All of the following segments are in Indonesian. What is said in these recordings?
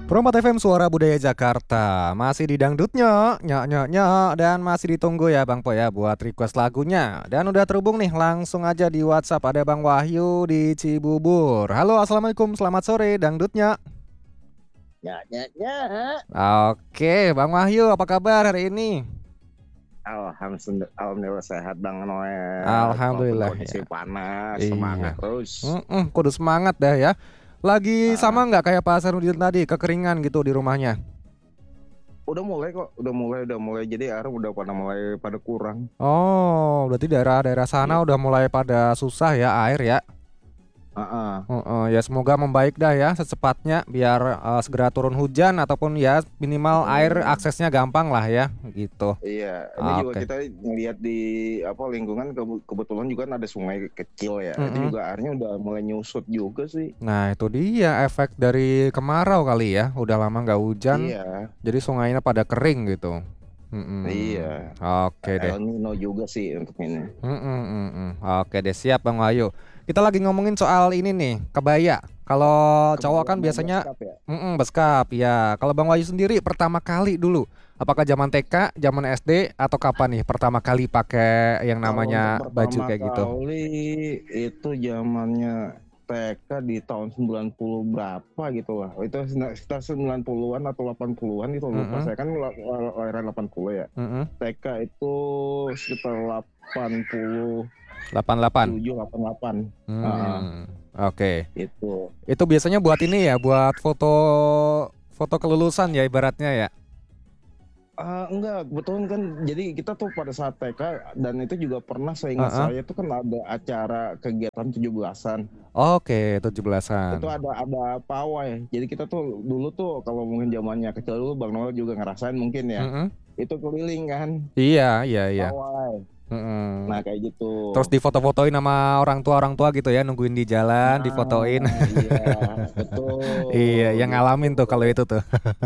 Promat FM Suara Budaya Jakarta masih di dangdutnya, nyok, dan masih ditunggu ya Bang Po ya buat request lagunya. Dan udah terhubung nih langsung aja di WhatsApp ada Bang Wahyu di Cibubur. Halo, assalamualaikum, selamat sore dangdutnya. Ya, ya, ya. Oke, Bang Wahyu apa kabar hari ini? Alhamdulillah sehat Bang Noel. Walaupun Alhamdulillah kondisi ya. panas, semangat Iya. terus. Kudu semangat dah ya. Lagi Ah, sama nggak kayak Pak Sarudin tadi kekeringan gitu di rumahnya? udah mulai kok, udah mulai. Jadi air udah pada kurang. Oh, berarti daerah-daerah sana Iya. udah mulai pada susah ya air ya. Ah, ah. Ya semoga membaik dah ya secepatnya biar segera turun hujan ataupun ya minimal air Hmm, aksesnya gampang lah ya gitu. iya, ini juga Oke. kita ngelihat di lingkungan kebetulan juga kan ada sungai kecil ya. Itu Mm-mm. juga airnya udah mulai nyusut juga sih. Nah itu dia efek dari kemarau kali ya. Udah lama nggak hujan, Iya, jadi sungainya pada kering gitu. Mm-mm. iya. Oke deh. El Nino juga sih untuk ini. Oke deh siap Bang Wahyu. Kita lagi ngomongin soal ini nih kebaya. Kalau cowok Kebaya kan mau biasanya beskap ya. beskap ya. Kalau Bang Wahyu sendiri pertama kali dulu, apakah zaman TK, zaman SD, atau kapan nih pertama kali pakai yang Kalau untuk namanya baju pertama kayak gitu? kali itu zamannya TK di tahun 90 berapa gitu lah. Itu sekitar 90-an atau 80-an gitu lupa. Mm-mm, Saya kan lahiran 80 ya. mm-mm. TK itu sekitar 87 88. 88. Heeh, Hmm, oke. itu. Itu biasanya buat ini ya, buat foto foto kelulusan ya ibaratnya ya. Enggak, kebetulan kan jadi kita tuh pada saat TK dan itu juga pernah seingat Heeh. saya itu kan ada acara kegiatan 17-an. Oke, 17-an. Itu ada pawai. Jadi kita tuh dulu tuh kalau mungkin zamannya kecil dulu Bang Noel juga ngerasain mungkin ya. Mm-mm. Itu keliling kan Iya, iya, iya. pawai. Mm-mm. Nah, kayak gitu. Terus difoto-fotoin sama orang tua gitu ya, nungguin di jalan, difotoin. Iya, Iya, betul yang gitu. ngalamin tuh kalau itu tuh.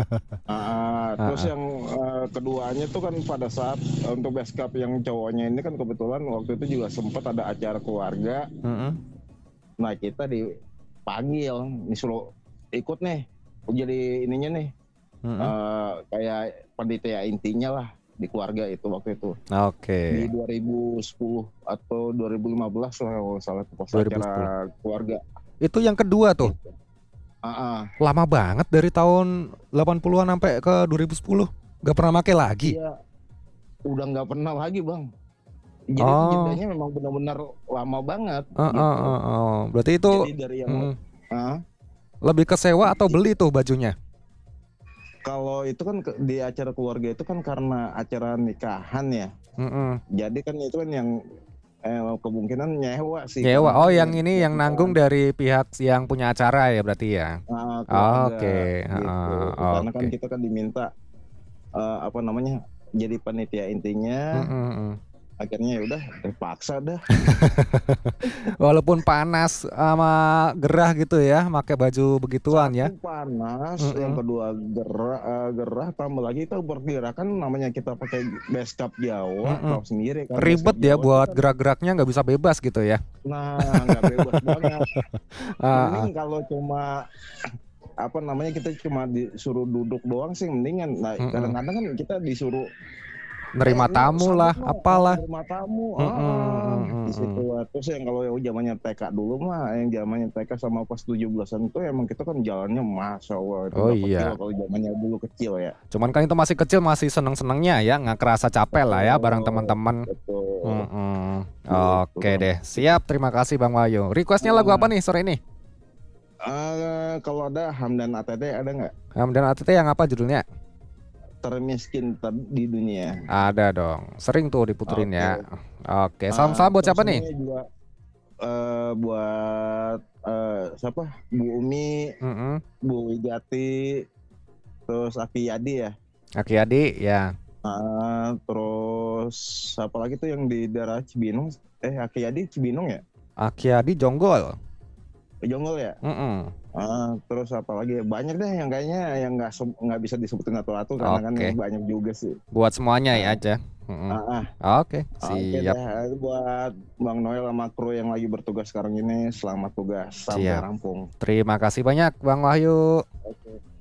Terus Heeh. yang keduanya tuh kan pada saat untuk beskap yang cowoknya ini kan kebetulan waktu itu juga sempat ada acara keluarga. Mm-mm. Nah, kita dipanggil, disuruh ikut nih. Jadi ininya nih, Mm-mm. kayak panitia intinya lah di keluarga itu waktu itu di Oke. 2010 atau 2015 lah kalau nggak salah pas acara 2010. keluarga Itu yang kedua tuh. gitu. Ah, ah. Lama banget dari tahun 80-an sampai ke 2010. Gak pernah make lagi. Iya, udah nggak pernah lagi Bang. Jadi itu Oh, jedanya memang benar-benar lama banget oh, oh, gitu. oh, oh. Berarti itu Jadi dari yang mm, ah, lebih ke sewa atau beli tuh bajunya? kalau itu kan di acara keluarga itu kan karena acara nikahan ya. Mm-mm. Jadi kan itu kan yang kemungkinan nyewa sih Nyewa. karena Oh, kan yang ini buat yang nanggung nikahan. dari pihak yang punya acara ya berarti ya. Keluarga Oke, gitu. heeh, Karena kan oke. kita kan diminta jadi panitia intinya. Mm-mm. Akhirnya ya udah terpaksa dah. Walaupun panas sama gerah gitu ya, pakai baju begituan ya. Satu panas, yang Mm-mm. kedua gerah, tambah lagi itu perkirakan namanya kita pakai beskap Jawa, Mm-mm. tahu sendiri kan Ribet beskap ya Jawa itu buat kan, gerak-geraknya nggak bisa bebas gitu ya. nah nggak bebas banget. Ah, ah. Mending kalau cuma kita cuma disuruh duduk doang sih mendingan. Nah, Mm-mm. kadang-kadang kan kita disuruh Nerima no tamu sambut lah, no apalah. rumah tamu Mm-mm, mm-mm, di mm. situ. Terus yang kalau yang zamannya TK dulu mah yang zamannya TK sama pas 17-an itu emang kita kan jalannya Masya Allah itu Oh nggak kecil iya. kalau zamannya dulu kecil ya. Cuman kan itu masih kecil, masih seneng-senengnya ya, nggak kerasa capek lah ya bareng Betul, teman-teman. betul. Mm-mm. Gitu Oke Bang. deh, siap. Terima kasih Bang Wahyu. Requestnya lagu apa Eh, nih sore ini? Kalau ada Hamdan ATT ada nggak? Dan ATT yang apa judulnya? Termiskin di dunia. Ada dong. Sering tuh diputerin ya. Oke. Oke, salam-salam buat Terus siapa nih? ini juga buat siapa? Bu Umi, Mm-mm. Bu Wigati, terus Aki Yadi ya. Aki Adi ya. Terus apa lagi tuh yang di daerah Cibinong? Aki Yadi Cibinong ya? Aki Adi Jonggol. Jonggol ya? Mm-mm. Terus apa lagi? Banyak deh yang kayaknya yang nggak bisa disebutin satu-satu karena kan Oke, banyak juga sih. buat semuanya ya Ah, aja. Mm-mm. ah, ah. Oke, Oke siap. deh, itu buat Bang Noel sama kru yang lagi bertugas sekarang ini, selamat tugas sampai Siap. rampung. Terima kasih banyak Bang Wahyu. Oke.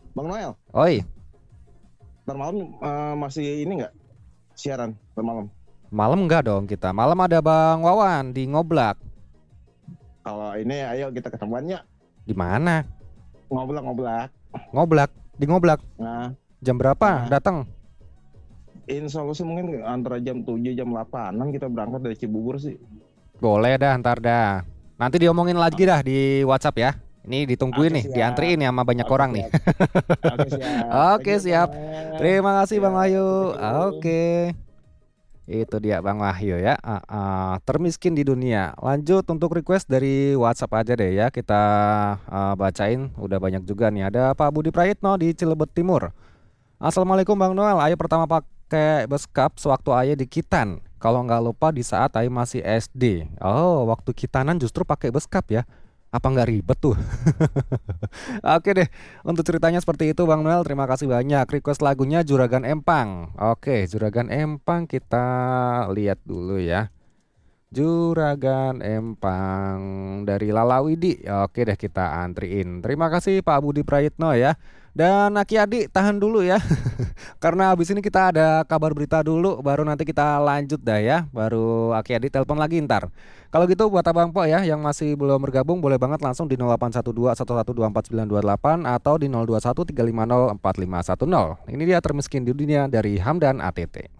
Bang Noel, Oi, ntar malam masih ini nggak siaran ntar malam? malam enggak dong kita. Malam ada Bang Wawan di Ngoblak. Kalau ini ayo kita ketemuannya Di mana? ngoblak-ngoblak. Ngoblak, di Ngoblak. Nah, Jam berapa? nah, Datang. insya Allah sih mungkin antara jam 7 jam 8-an kita berangkat dari Cibubur sih. Boleh dah, ntar dah. Nanti diomongin lagi dah di WhatsApp ya. Ini ditungguin Oke nih, siap. diantriin ya sama banyak Oke orang nih. siap. Oke siap. Thank Oke, you Bang siap. Noel. Terima kasih Ya, Bang Wahyu. thank you. Oke. Itu dia Bang Wahyu ya. Termiskin di dunia. Lanjut untuk request dari WhatsApp aja deh ya. Kita bacain. Udah banyak juga nih. Ada Pak Budi Prayitno di Cilebet Timur. Assalamualaikum Bang Noel. Ayo pertama pakai beskap sewaktu ayah di Kitan. Kalau nggak lupa di saat ayah masih SD. Oh, waktu Kitanan justru pakai beskap ya. Apa nggak ribet tuh? Oke deh, untuk ceritanya seperti itu Bang Noel. Terima kasih banyak. Request lagunya Juragan Empang. Oke, Juragan Empang kita lihat dulu ya. Juragan Empang dari Lala Widi. Oke deh kita antriin. Terima kasih Pak Budi Prayitno ya. Dan Aki Adi tahan dulu ya. Karena habis ini kita ada kabar berita dulu, baru nanti kita lanjut dah ya. Baru Aki Adi telepon lagi ntar. Kalau gitu buat Abang Po ya yang masih belum bergabung boleh banget langsung di 0812 1124 928 atau di 021 350 4510. Ini dia termiskin di dunia dari Hamdan ATT.